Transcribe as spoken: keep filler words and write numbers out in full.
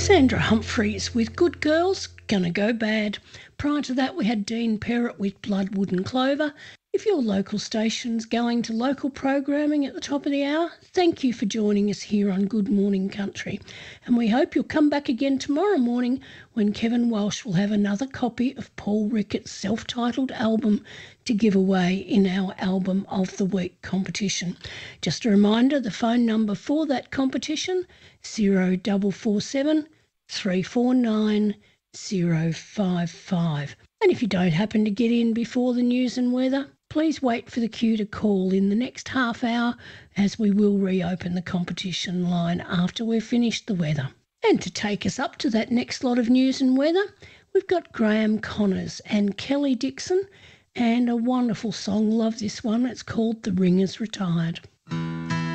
Sandra Humphreys with Good Girls, Gonna Go Bad. Prior to that, we had Dean Perrott with Bloodwood and Clover. If your local station's going to local programming at the top of the hour, thank you for joining us here on Good Morning Country. And we hope you'll come back again tomorrow morning when Kevin Walsh will have another copy of Paul Rickett's self-titled album to give away in our Album of the Week competition. Just a reminder, the phone number for that competition, zero four four seven, three four nine, zero five five. And if you don't happen to get in before the news and weather, please wait for the cue to call in the next half hour, as we will reopen the competition line after we've finished the weather. And to take us up to that next lot of news and weather, we've got Graham Connors and Kelly Dixon, and a wonderful song. Love this one. It's called The Ringers Retired.